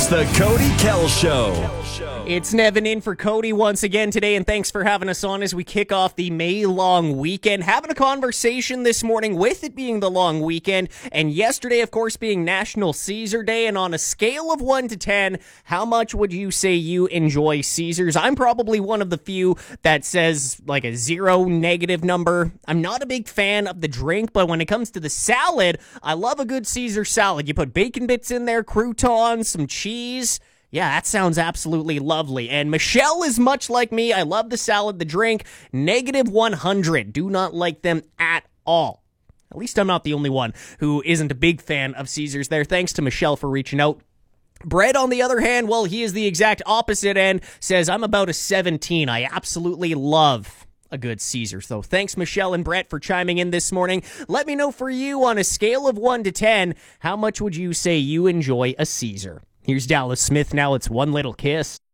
It's the Cody Kell Show. It's Nevin in for Cody once again today, and thanks for having us on as we kick off the May-long weekend. Having a conversation this morning with it being the long weekend, and yesterday, of course, being National Caesar Day, and on a scale of 1 to 10, how much would you say you enjoy Caesars? I'm probably one of the few that says like a 0 negative number. I'm not a big fan of the drink, but when it comes to the salad, I love a good Caesar salad. You put bacon bits in there, croutons, some cheese. Yeah, that sounds absolutely lovely. And Michelle is much like me. I love the salad, the drink. Negative 100. Do not like them at all. At least I'm not the only one who isn't a big fan of Caesars there. Thanks to Michelle for reaching out. Brett, on the other hand, well, he is the exact opposite and says, I'm about a 17. I absolutely love a good Caesar. So thanks, Michelle and Brett, for chiming in this morning. Let me know for you, on a scale of 1 to 10, how much would you say you enjoy a Caesar? Here's Dallas Smith now. It's One Little Kiss.